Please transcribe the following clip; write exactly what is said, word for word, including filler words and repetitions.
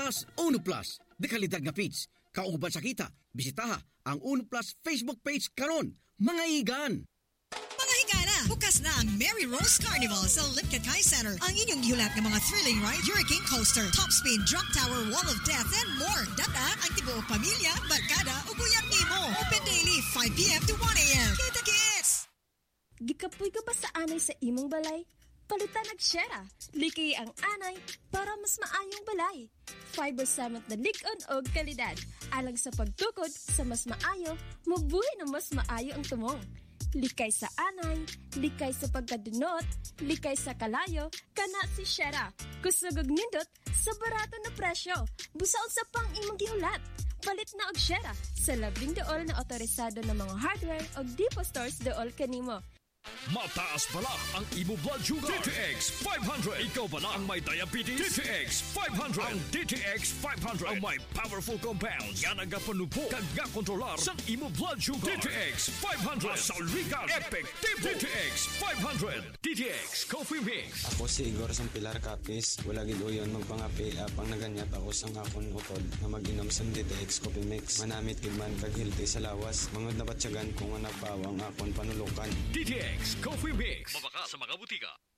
Plus, Uno Plus. Di kalidad nga feeds. Kauban sa kita, bisitaha ang Uno Plus Facebook page karon. Mga igan! Mga higala, bukas na ang Mary Rose Carnival sa Lipkatay Center. Ang inyong gihulat ng mga thrilling ride, Hurricane Coaster, Top Speed, Drop Tower, Wall of Death, and more. Data ang tibuok pamilya, barkada, uguyan nimo. Open daily, five p.m. to one a.m. Kita kits! Gikapoy ka ba sa anay sa imong balay? Palitan nagsyera. Liki ang anay para mas maayong balay. Fiber Summit na lig-on og kalidad. Alang sa pagtukod sa mas maayo, mabuhay na mas maayo ang tumong. Likay sa anay, likay sa pagkadunot, likay sa kalayo, kana si Shera. Kusugog nindot sa barato na presyo. Busaon sa pang imong gihulat. Palit na og Shera sa labing dool na otorisado ng mga hardware og depot stores dool kanimo. Mataas pala ang imo blood sugar. D T X five hundred. Ikaw pala ang may diabetes. D T X five hundred. Ang D T X five hundred ang may powerful compounds. Yan ang gapanupo kag nga kontrolar sa imo blood sugar. D T X five hundred. Masauligan. Epektibo. D T X five hundred. D T X Coffee Mix. Ako si Igor Sampilar Capis. Wala gid uyon magpangapi apang naganyat ako sang akon utod na mag-inom sa D T X Coffee Mix. Manamit gid man kag healthy sa lawas. Mangod na batyagan kung nga nagpawa ang akon panulukan. D T X Coffee Mix. Mabaka sa mga butika.